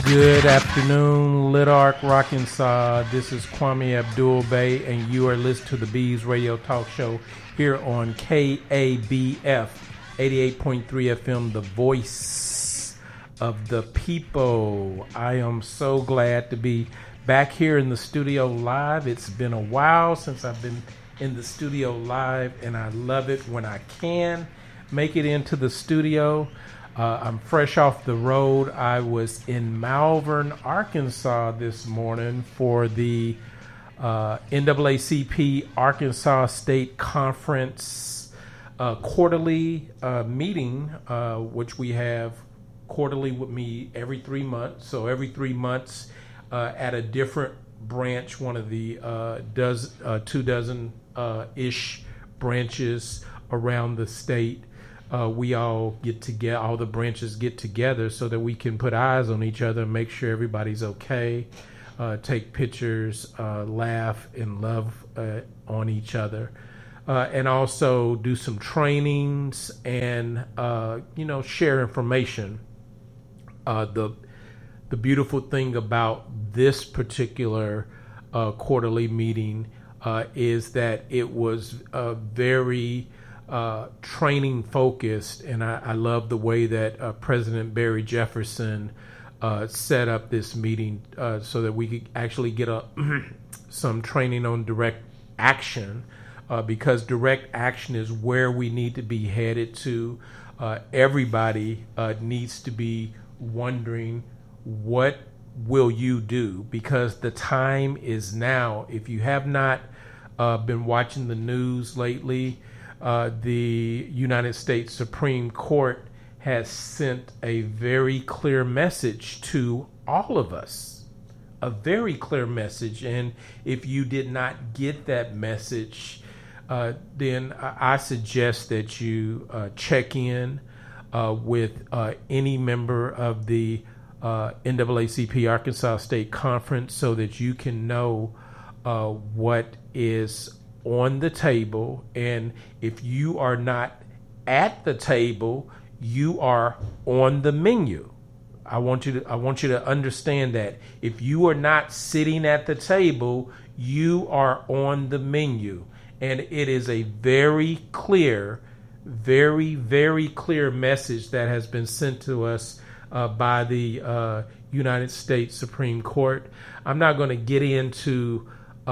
Good afternoon, Lit Arc Arkansas. This is Kwame Abdul-Bey, and you are listening to the Bees Radio Talk Show here on KABF 88.3 FM, the voice of the people. I am so glad to be back here in the studio live. It's been a while since I've been in the studio live, and I love it when I can make it into the studio. I'm fresh off the road. I was in Malvern, Arkansas this morning for the NAACP Arkansas State Conference quarterly meeting, which we have quarterly with me every 3 months. So every 3 months at a different branch, one of the 2 dozen ish branches around the state. We all get together, all the branches get together so that we can put eyes on each other and make sure everybody's okay, take pictures, laugh and love on each other, and also do some trainings and, share information. The beautiful thing about this particular quarterly meeting is that it was very training focused, and I love the way that President Barry Jefferson set up this meeting so that we could actually get some training on direct action, because direct action is where we need to be headed to. Everybody needs to be wondering, what will you do? Because the time is now. If you have not been watching the news lately, the United States Supreme Court has sent a very clear message to all of us, a very clear message. And if you did not get that message, then I suggest that you check in with any member of the NAACP Arkansas State Conference so that you can know what is on the table. And if you are not at the table, you are on the menu. I want you to understand that if you are not sitting at the table, you are on the menu. And it is a very clear, very, very clear message that has been sent to us by the United States Supreme Court. I'm not going to get into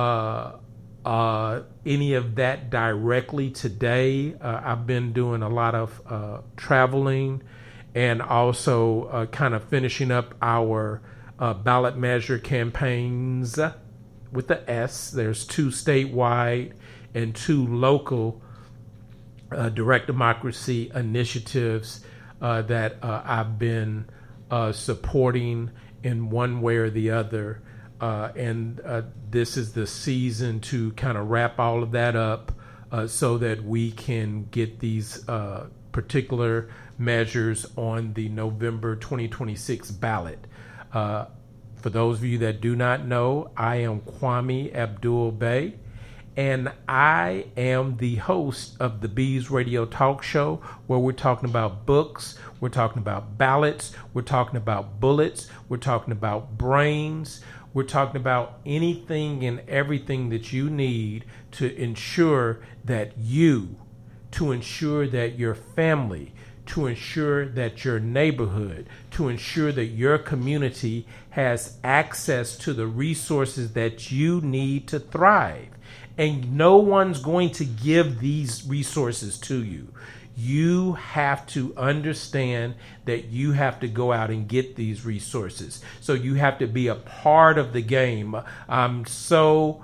any of that directly today. I've been doing a lot of traveling and also kind of finishing up our ballot measure campaigns with the S. There's 2 statewide and 2 local direct democracy initiatives that I've been supporting in one way or the other. And this is the season to kind of wrap all of that up so that we can get these particular measures on the November 2026 ballot. For those of you that do not know, I am Kwame Abdul-Bey, and I am the host of the Bees Radio Talk Show, where we're talking about books, we're talking about ballots, we're talking about bullets, we're talking about brains. We're talking about anything and everything that you need to ensure that to ensure that your family, to ensure that your neighborhood, to ensure that your community has access to the resources that you need to thrive. And no one's going to give these resources to you. You have to understand that you have to go out and get these resources. So you have to be a part of the game. I'm so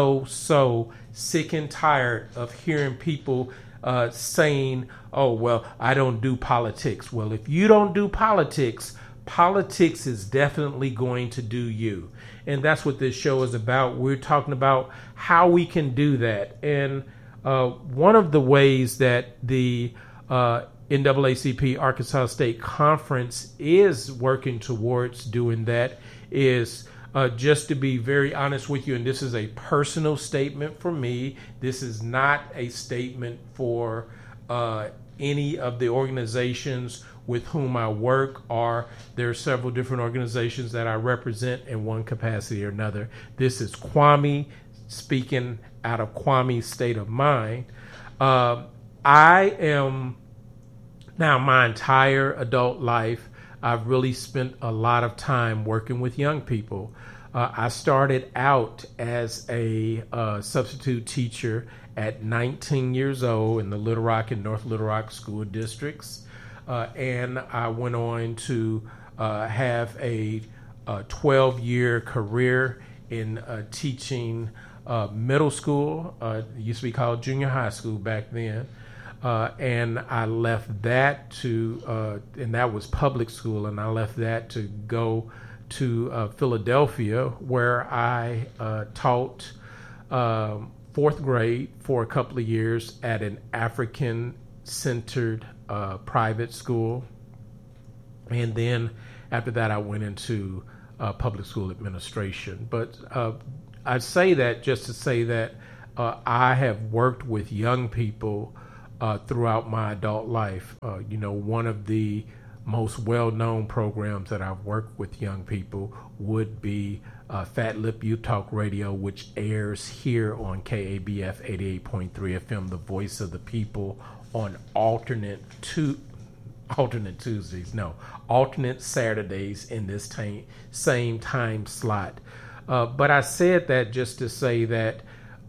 sick and tired of hearing people saying, oh, well, I don't do politics. Well, if you don't do politics, politics is definitely going to do you. And that's what this show is about. We're talking about how we can do that. And one of the ways that the NAACP Arkansas State Conference is working towards doing that is just to be very honest with you, and this is a personal statement for me. This is not a statement for any of the organizations with whom I work, or there are several different organizations that I represent in one capacity or another. This is Kwame speaking out of Kwame's state of mind. I am now, my entire adult life, I've really spent a lot of time working with young people. I started out as a substitute teacher at 19 years old in the Little Rock and North Little Rock school districts. And I went on to have a 12-year career in teaching middle school. It used to be called junior high school back then. And I left that and that was public school, and I left that to go to Philadelphia, where I taught fourth grade for a couple of years at an African-centered private school. And then after that, I went into public school administration. But I say that just to say that I have worked with young people throughout my adult life. One of the most well-known programs that I've worked with young people would be Fat Lip Youth Talk Radio, which airs here on KABF 88.3 FM, the voice of the people, on alternate Saturdays in this same time slot. But I said that just to say that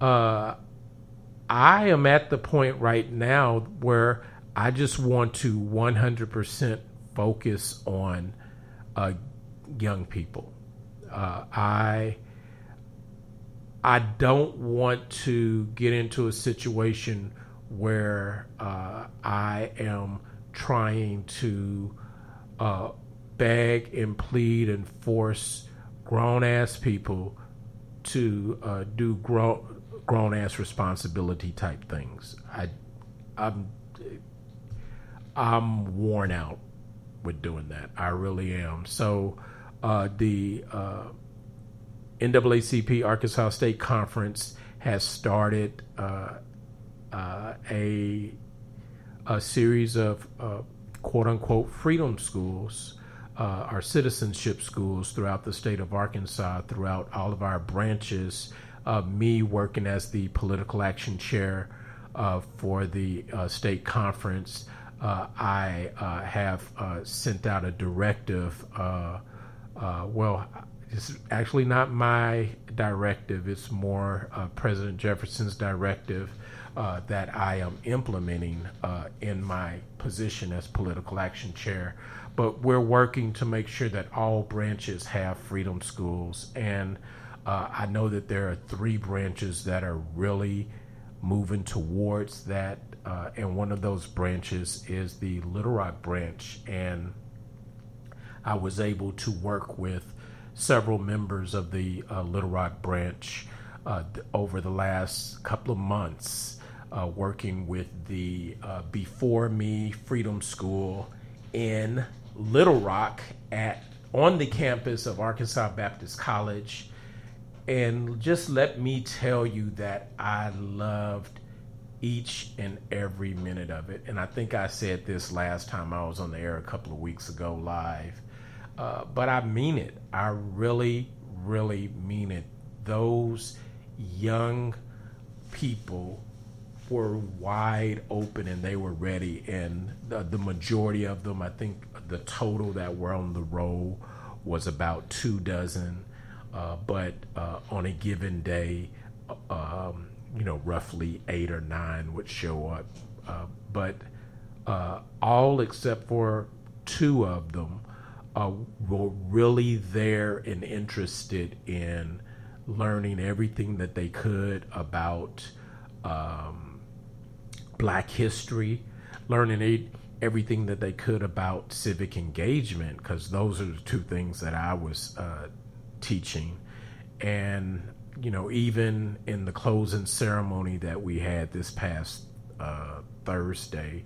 I am at the point right now where I just want to 100% focus on young people. I don't want to get into a situation where I am trying to beg and plead and force grown-ass people to do grown-ass responsibility type things. I'm worn out with doing that. I really am. So the NAACP Arkansas State Conference has started a series of quote-unquote freedom schools, our citizenship schools throughout the state of Arkansas, throughout all of our branches. Me working as the political action chair for the state conference, I have sent out a directive. Well, it's actually not my directive. It's more President Jefferson's directive that I am implementing in my position as political action chair. But we're working to make sure that all branches have freedom schools. And I know that there are 3 branches that are really moving towards that. And one of those branches is the Little Rock branch. And I was able to work with several members of the Little Rock branch over the last couple of months, working with the Before Me Freedom School in Little Rock on the campus of Arkansas Baptist College. And just let me tell you that I loved each and every minute of it. And I think I said this last time I was on the air a couple of weeks ago live. But I mean it. I really, really mean it. Those young people were wide open and they were ready. And the majority of them, I think the total that were on the roll was about 24. But on a given day, roughly 8 or 9 would show up. But all except for 2 of them were really there and interested in learning everything that they could about Black history, learning everything that they could about civic engagement, because those are the 2 things that I was teaching. And even in the closing ceremony that we had this past Thursday,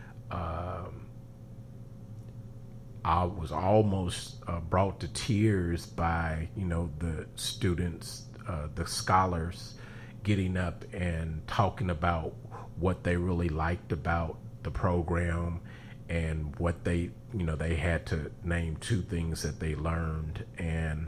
I was almost brought to tears by the students, the scholars, getting up and talking about what they really liked about the program and what they had to name two things that they learned. And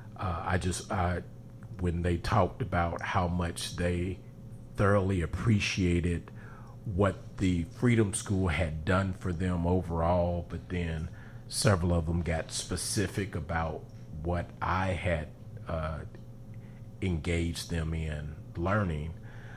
when they talked about how much they thoroughly appreciated what the Freedom School had done for them overall, but then several of them got specific about what I had engaged them in learning.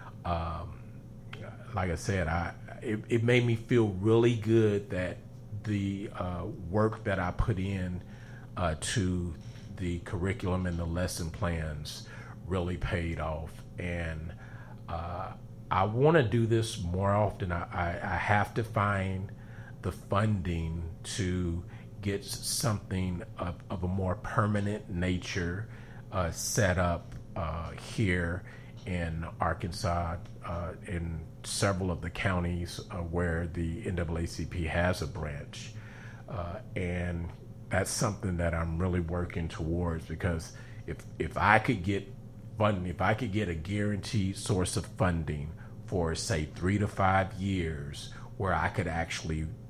Like I said, it made me feel really good that the work that I put in to the curriculum and the lesson plans really paid off. And I want to do this more often. I have to find the funding to get something of a more permanent nature set up here in Arkansas, in several of the counties where the NAACP has a branch. And that's something that I'm really working towards, because if I could get funding, if I could get a guaranteed source of funding for, say, 3 to 5 years, where I could actually